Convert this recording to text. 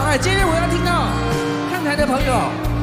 哎，接着我要听到看台的朋友